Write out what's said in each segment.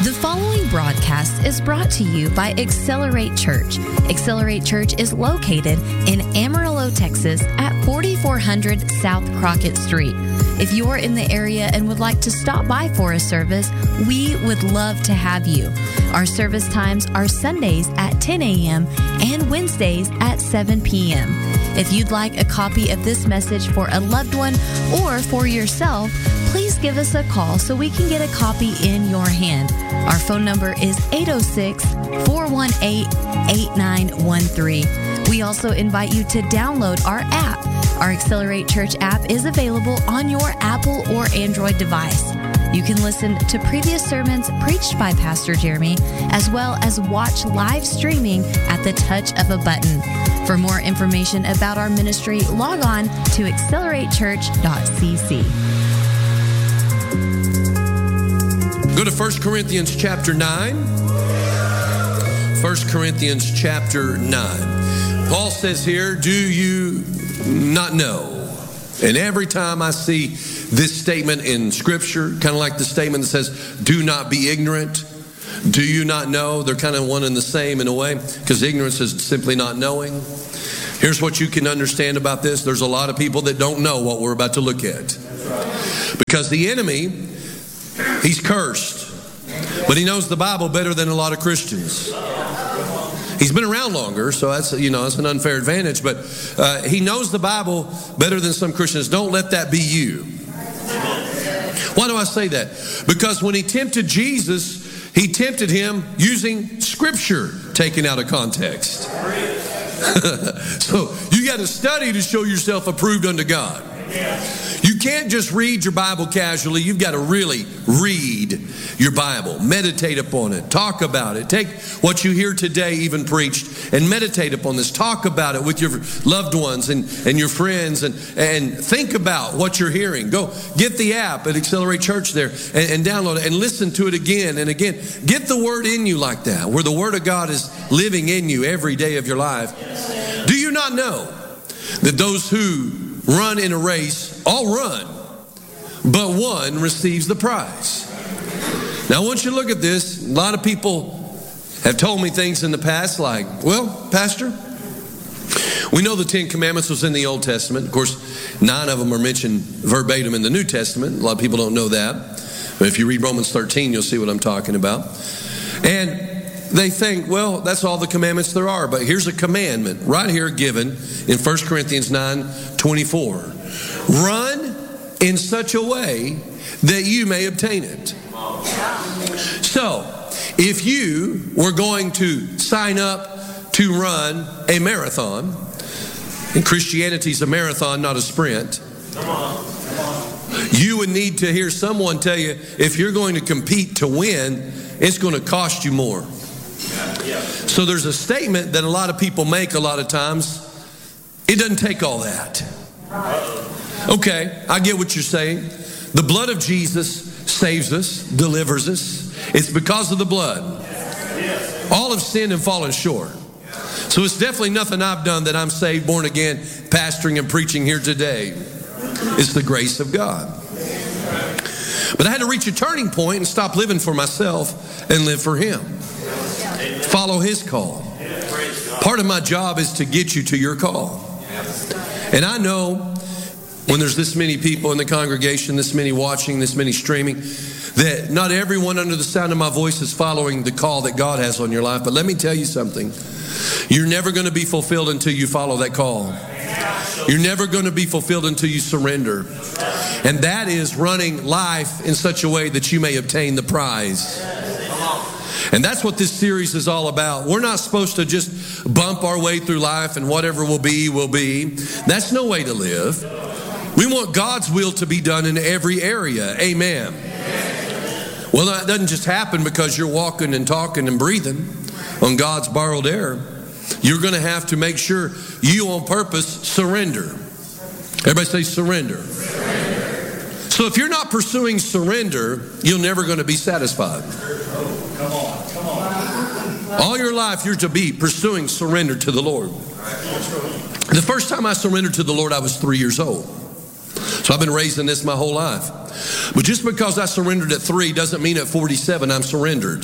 The following broadcast is brought to you by Accelerate Church. Accelerate Church is located in Amarillo, Texas at 4400 South Crockett Street. If you're in the area and would like to stop by for a service, we would love to have you. Our service times are Sundays at 10 a.m. and Wednesdays at 7 p.m. If you'd like a copy of this message for a loved one or for yourself, please give us a call so we can get a copy in your hand. Our phone number is 806-418-8913. We also invite you to download our app. Our Accelerate Church app is available on your Apple or Android device. You can listen to previous sermons preached by Pastor Jeremy, as well as watch live streaming at the touch of a button. For more information about our ministry, log on to accelerate.church.cc. Go to 1 Corinthians chapter 9. 1 Corinthians chapter 9. Paul says here, do you not know? And every time I see this statement in Scripture, kind of like the statement that says, do not be ignorant. Do you not know? They're kind of one and the same in a way, because ignorance is simply not knowing. Here's what you can understand about this. There's a lot of people that don't know what we're about to look at. Because the enemy, he's cursed, but he knows the Bible better than a lot of Christians. He's been around longer, so that's an unfair advantage, but he knows the Bible better than some Christians. Don't let that be you. Why do I say that? Because when he tempted Jesus, he tempted him using Scripture taken out of context. So you got to study to show yourself approved unto God. You can't just read your Bible casually. You've got to really read your Bible. Meditate upon it. Talk about it. Take what you hear today, even preached, and meditate upon this. Talk about it with your loved ones and your friends, and think about what you're hearing. Go get the app at Accelerate Church there and download it and listen to it again and again. Get the Word in you like that, where the Word of God is living in you every day of your life. Do you not know that those who run in a race all run, but one receives the prize? Now, I want you to look at this. A lot of people have told me things in the past like, well, Pastor, we know the 10 Commandments was in the Old Testament. Of course, 9 of them are mentioned verbatim in the New Testament. A lot of people don't know that. But if you read Romans 13, you'll see what I'm talking about. And they think, well, that's all the commandments there are. But here's a commandment right here given in 1 Corinthians 9:24. Run in such a way that you may obtain it. So, if you were going to sign up to run a marathon, and Christianity's a marathon, not a sprint, you would need to hear someone tell you, if you're going to compete to win, it's going to cost you more. So there's a statement that a lot of people make a lot of times. It doesn't take all that. Okay, I get what you're saying. The blood of Jesus saves us, delivers us. It's because of the blood. All have sinned and fallen short. So it's definitely nothing I've done that I'm saved, born again, pastoring and preaching here today. It's the grace of God. But I had to reach a turning point and stop living for myself and live for Him. Follow His call. Part of my job is to get you to your call. And I know when there's this many people in the congregation, this many watching, this many streaming, that not everyone under the sound of my voice is following the call that God has on your life. But let me tell you something. You're never going to be fulfilled until you follow that call. You're never going to be fulfilled until you surrender. And that is running life in such a way that you may obtain the prize. And that's what this series is all about. We're not supposed to just bump our way through life and whatever will be, will be. That's no way to live. We want God's will to be done in every area. Amen. Well, that doesn't just happen because you're walking and talking and breathing on God's borrowed air. You're going to have to make sure you on purpose surrender. Everybody say surrender. So if you're not pursuing surrender, you're never going to be satisfied. Come on. All your life you're to be pursuing surrender to the Lord. The first time I surrendered to the Lord, I was 3 years old. So I've been raised in this my whole life. But just because I surrendered at 3 doesn't mean at 47 I'm surrendered.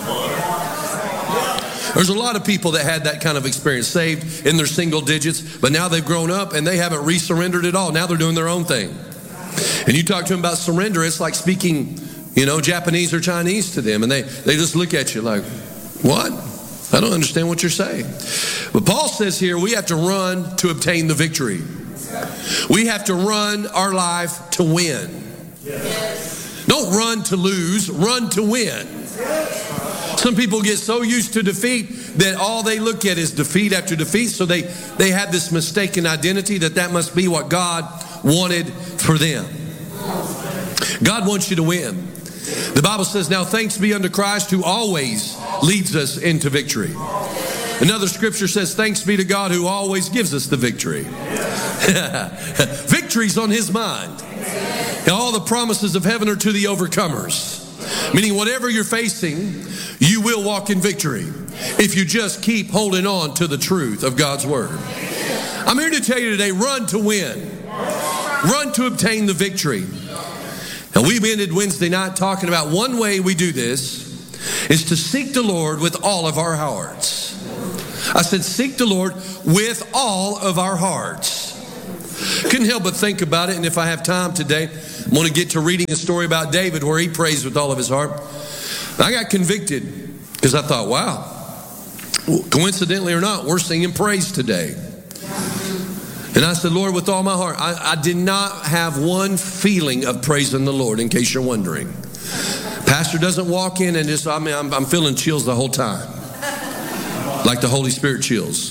There's a lot of people that had that kind of experience, saved in their single digits, but now they've grown up and they haven't re-surrendered at all. Now they're doing their own thing. And you talk to them about surrender, it's like speaking, Japanese or Chinese to them, and they just look at you like, what? I don't understand what you're saying. But Paul says here, we have to run to obtain the victory. We have to run our life to win. Don't run to lose, run to win. Some people get so used to defeat that all they look at is defeat after defeat, so they have this mistaken identity that must be what God wanted for them. God wants you to win. The Bible says, now thanks be unto Christ who always leads us into victory. Another scripture says, thanks be to God who always gives us the victory. Victory's on his mind. And all the promises of heaven are to the overcomers. Meaning whatever you're facing, you will walk in victory if you just keep holding on to the truth of God's word. I'm here to tell you today, run to win. Run to obtain the victory. And we ended Wednesday night talking about one way we do this is to seek the Lord with all of our hearts. I said, seek the Lord with all of our hearts. Couldn't help but think about it, and if I have time today, I'm going to get to reading a story about David where he prays with all of his heart. I got convicted because I thought, wow, coincidentally or not, we're singing praise today. And I said, Lord, with all my heart, I did not have one feeling of praising the Lord, in case you're wondering. Pastor doesn't walk in and just, I'm feeling chills the whole time. Like the Holy Spirit chills.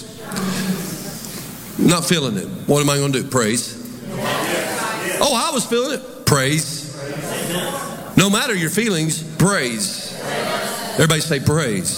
Not feeling it. What am I going to do? Praise. Oh, I was feeling it. Praise. No matter your feelings, praise. Everybody say praise.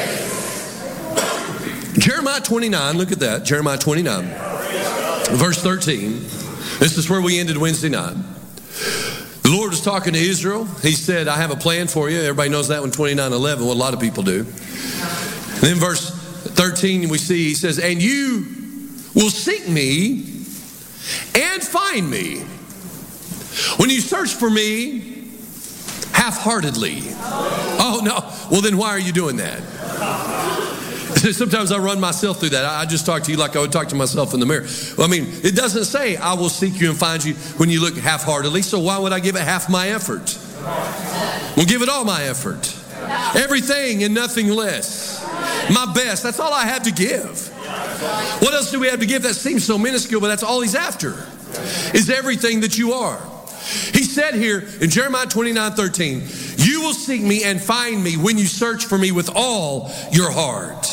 Jeremiah 29, look at that. Jeremiah 29, verse 13. This is where we ended Wednesday night. The Lord was talking to Israel. He said, I have a plan for you. Everybody knows that one, 29:11, what a lot of people do. And then verse 13, we see, he says, and you will seek me and find me when you search for me half-heartedly. Oh, no. Well, then why are you doing that? Sometimes I run myself through that. I just talk to you like I would talk to myself in the mirror. Well, it doesn't say I will seek you and find you when you look half-heartedly, so why would I give it half my effort? We'll give it all my effort. Everything and nothing less. My best. That's all I have to give. What else do we have to give that seems so minuscule, but that's all he's after, is everything that you are. He said here in Jeremiah 29:13, you will seek me and find me when you search for me with all your heart.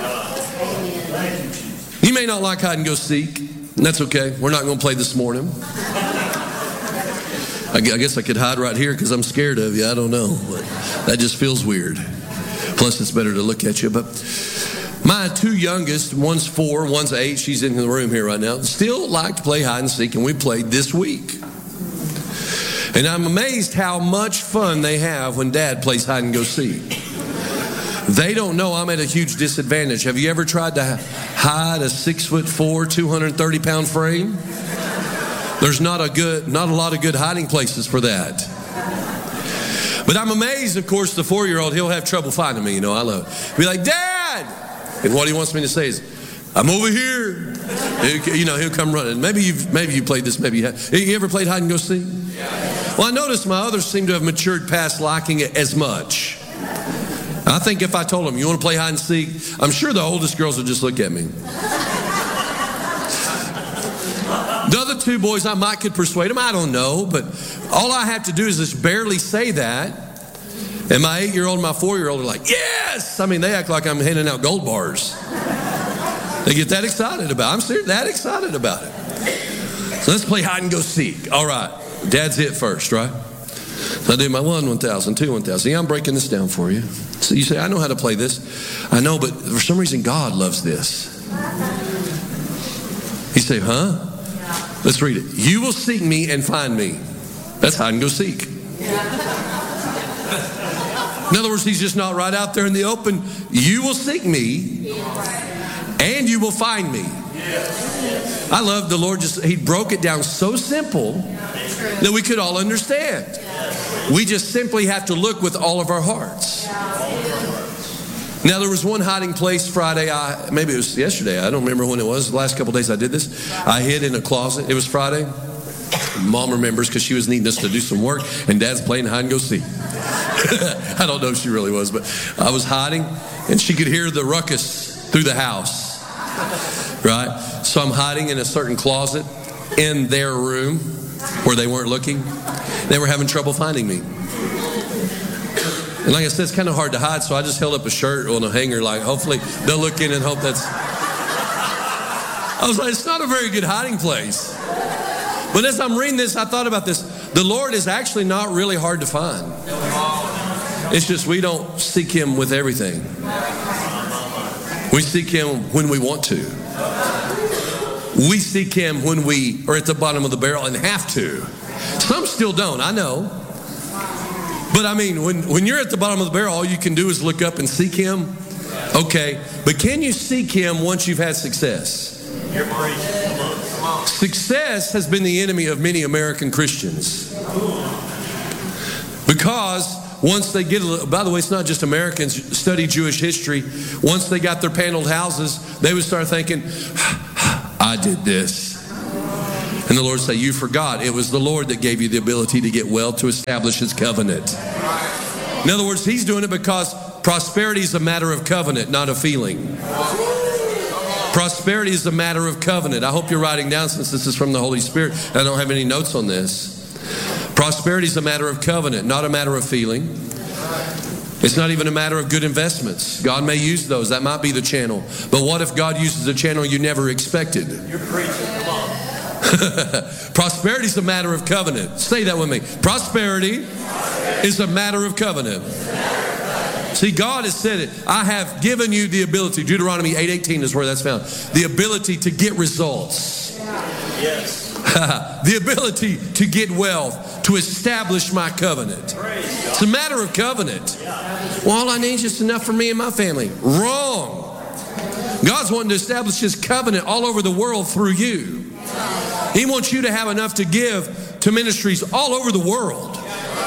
You may not like hide and go seek, and that's okay. We're not going to play this morning. I guess I could hide right here because I'm scared of you. I don't know, but that just feels weird. Plus, it's better to look at you. But my two youngest, one's 4, one's 8. She's in the room here right now. Still like to play hide and seek, and we played this week. And I'm amazed how much fun they have when Dad plays hide and go seek. They don't know I'm at a huge disadvantage. Have you ever tried to hide a 6'4", 230-pound frame? There's not a lot of good hiding places for that. But I'm amazed, of course, the 4-year-old, he'll have trouble finding me. I love it. Be like, Dad! And what he wants me to say is, I'm over here. He'll come running. Maybe you played this, maybe you have. You ever played hide and go seek? Well, I noticed my others seem to have matured past liking it as much. I think if I told them, you want to play hide and seek? I'm sure the oldest girls would just look at me. The other 2 boys, I might could persuade them. I don't know. But all I have to do is just barely say that. And my 8-year-old and my 4-year-old are like, yes! They act like I'm handing out gold bars. They get that excited about it. I'm serious, that excited about it. So let's play hide and go seek. All right. Dad's hit first, right? So I do my 1, 1,000, 2, 1,000. See, I'm breaking this down for you. So you say, I know how to play this. I know, but for some reason, God loves this. You say, huh? Let's read it. You will seek me and find me. That's hide and go seek. In other words, he's just not right out there in the open. You will seek me and you will find me. I love the Lord, He broke it down so simple that we could all understand. We just simply have to look with all of our hearts. Now, there was one hiding place Friday. Maybe it was yesterday. I don't remember when it was. The last couple of days I did this. I hid in a closet. It was Friday. Mom remembers because she was needing us to do some work, and Dad's playing hide and go seek. I don't know if she really was, but I was hiding, and she could hear the ruckus through the house. Right? So I'm hiding in a certain closet in their room where they weren't looking. They were having trouble finding me. And like I said, it's kind of hard to hide, so I just held up a shirt on a hanger, like, hopefully they'll look in and hope that's... I was like, it's not a very good hiding place. But as I'm reading this, I thought about this. The Lord is actually not really hard to find. It's just we don't seek Him with everything. We seek Him when we want to. We seek Him when we are at the bottom of the barrel and have to. Some still don't, I know. But I mean, when you're at the bottom of the barrel, all you can do is look up and seek Him. Okay, but can you seek Him once you've had success? Success has been the enemy of many American Christians. Because once they get by the way, it's not just Americans, study Jewish history. Once they got their paneled houses, they would start thinking, I did this. And the Lord say, you forgot. It was the Lord that gave you the ability to get wealth, to establish His covenant. In other words, He's doing it because prosperity is a matter of covenant, not a feeling. Prosperity is a matter of covenant. I hope you're writing down, since this is from the Holy Spirit. I don't have any notes on this. Prosperity is a matter of covenant, not a matter of feeling. It's not even a matter of good investments. God may use those. That might be the channel. But what if God uses a channel you never expected? You're preaching. Come on. Prosperity is a matter of covenant. Say that with me. Prosperity is a matter of covenant. See, God has said it. I have given you the ability. Deuteronomy 8:18 is where that's found. The ability to get results. Yes. The ability to get wealth, to establish my covenant. It's a matter of covenant. Well, all I need is just enough for me and my family. Wrong. God's wanting to establish His covenant all over the world through you. He wants you to have enough to give to ministries all over the world.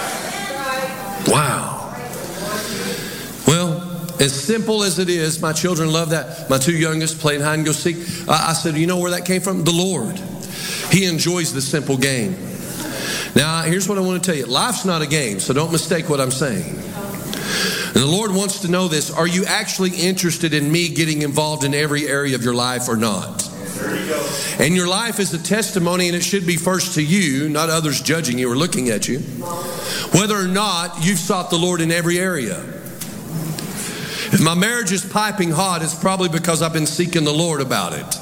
Wow. Well, as simple as it is, my children love that. My two youngest playing hide and go seek. I said, you know where that came from? The Lord. He enjoys the simple game. Now, here's what I want to tell you. Life's not a game, so don't mistake what I'm saying. And the Lord wants to know this. Are you actually interested in me getting involved in every area of your life or not? And your life is a testimony, and it should be first to you, not others judging you or looking at you, whether or not you've sought the Lord in every area. If my marriage is piping hot, it's probably because I've been seeking the Lord about it.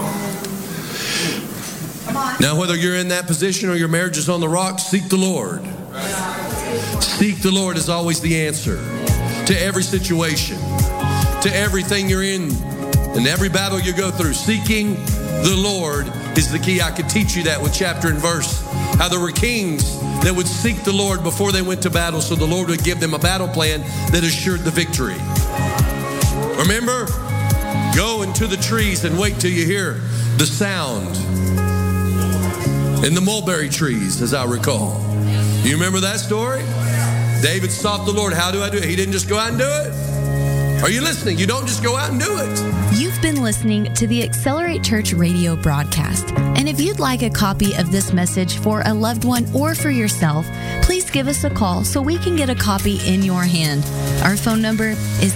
Now, whether you're in that position or your marriage is on the rocks, seek the Lord. Seek the Lord is always the answer to every situation, to everything you're in, and every battle you go through. Seeking the Lord is the key. I could teach you that with chapter and verse. How there were kings that would seek the Lord before they went to battle, so the Lord would give them a battle plan that assured the victory. Remember? Go into the trees and wait till you hear the sound. In the mulberry trees, as I recall. You remember that story? David sought the Lord. How do I do it? He didn't just go out and do it. Are you listening? You don't just go out and do it. You've been listening to the Accelerate Church radio broadcast. And if you'd like a copy of this message for a loved one or for yourself, please give us a call so we can get a copy in your hand. Our phone number is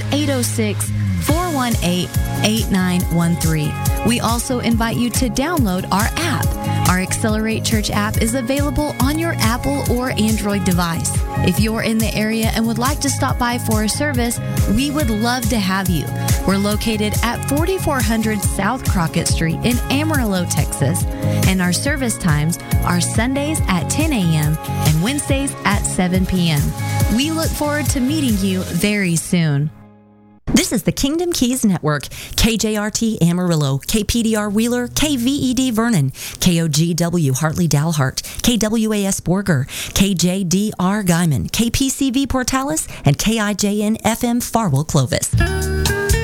806-418-8913. We also invite you to download our app. Our Accelerate Church app is available on your Apple or Android device. If you're in the area and would like to stop by for a service, we would love to have you. We're located at 4400 South Crockett Street in Amarillo, Texas. And our service times are Sundays at 10 a.m. and Wednesdays at 7 p.m. We look forward to meeting you very soon. This is the Kingdom Keys Network. KJRT Amarillo, KPDR Wheeler, KVED Vernon, KOGW Hartley Dalhart, KWAS Borger, KJDR Guyman, KPCV Portales, and KIJN FM Farwell Clovis.